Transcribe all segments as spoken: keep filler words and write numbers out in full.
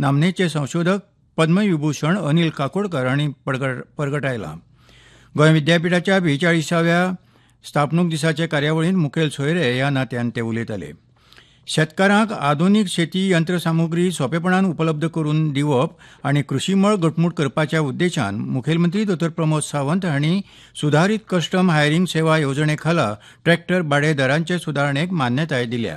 नामनेचे संशोधक पद्मविभूषण अनिल काकोडकर हांणी परगटायला. गोंय विद्यापीठाच्या बेचाळीसाव्या स्थापणूक दिसाचे कार्यावळींत मुखेल सोयरे ह्या नात्यान ते उलयताले. शेतकारांक आधुनीक शेती यंत्रसामुग्री सोंपेपणान उपलब्ध करून दिवप आनी कृशीमळ घटमूट करपाच्या उद्देशान मुखेलमंत्री दोतोर प्रमोद सावंत हांणी सुधारीत कस्टम हायरिंग सेवा येवजणे खाला ट्रॅक्टर भाडेदरांचे सुदारणेक मान्यताय दिल्या.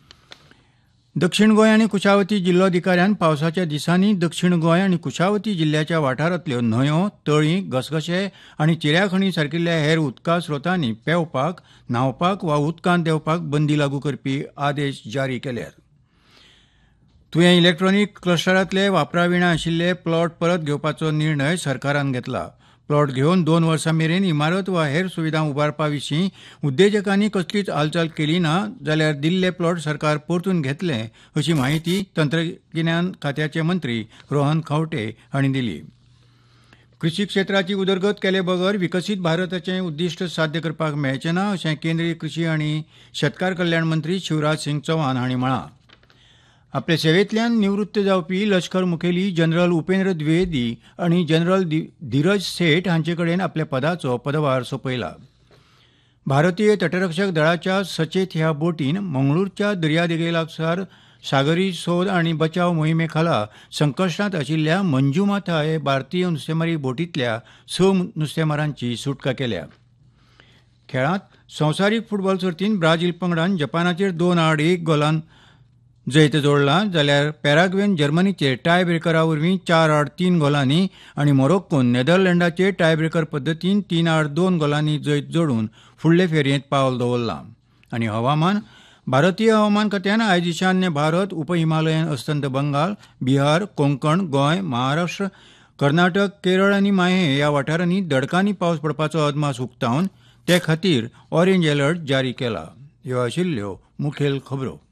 दक्षिण गोंय आनी कुशावती जिल्लोधिकाऱ्यान पावसाच्या दिसांनी दक्षिण गोंय आनी कुशावती जिल्ह्याच्या वाठारांतल्यो न्हंयो, तळी, घसघशे आनी चिऱ्याखणी सारकिल्ल्या हेर उदका स्रोतांनी पेंवपाक, न्हांवपाक वा उदकांत देंवपाक बंदी लागू करपी आदेश जारी केल्यात. तुवें इलेक्ट्रॉनीक क्लस्टरांतले वापराविणा आशिल्ले प्लॉट परत घेवपाचो निर्णय सरकारान घेतला. प्लॉट घेवन दोन वर्सां मेरेन इमारत वा हेर सुविधा उबारपा विशीं उद्देजकांनी कसलीच हालचाल केली ना जाल्यार दिल्ले प्लॉट सरकार परतून घेतले अशी माहिती तंत्रगिन्यान खात्याचे मंत्री रोहन खंवटे हांणी दिली. कृशी क्षेत्राची उदरगत केले बगर विकसीत भारताचें उद्दिश्ट साध्य करपाक मेळचें ना अशें केंद्रीय कृशी आनी शेतकार कल्याण मंत्री शिवराज सिंग चौहान हांणी म्हळां. आपले सेवेंतल्यान निवृत्त जावपी लश्कर मुखेली जनरल उपेंद्र द्विवेदी आनी जनरल धीरज सेठ हांचे कडेन आपल्या पदाचो पदभार सोंपयला. भारतीय तटरक्षक दळाच्या सचेत ह्या बोटीन मंगळूरच्या दर्यादेगे लागसार सागरी सोद आनी बचाव मोहिमे खाला संकश्टांत आशिल्ल्या मंजुमाता हे भारतीय नुस्तेमारी बोटींतल्या स नुस्तेमारांची सुटका केल्या. खेळांत संवसारीक फुटबॉल सर्तींत ब्राझील पंगडान जपानाचेर दोन आड एक गोलान जैत जोडला जाल्यार पॅराग्वेन जर्मनीचेर टाय ब्रेकरा वरवीं चार आड तीन गोलांनी आनी मोरोक्कोन नेदरलँडाचेर टाय ब्रेकर पद्दतीन तीन आड दोन गोलांनी जैत जोडून फुडले फेरयेंत पावल दवरलां. आनी हवामान भारतीय हवामान खात्यान आयज ईशान्य भारत, उपहिमालयन अस्तंत बंगाल, बिहार, कोंकण, गोंय, महाराष्ट्र, कर्नाटक, केरळ आनी माहे ह्या वाठारांनी दडकांनी पावस पडपाचो अदमास उक्तावन ते खातीर ऑरेंज अलर्ट जारी केला. ह्यो आशिल्ल्यो मुखेल खबरो.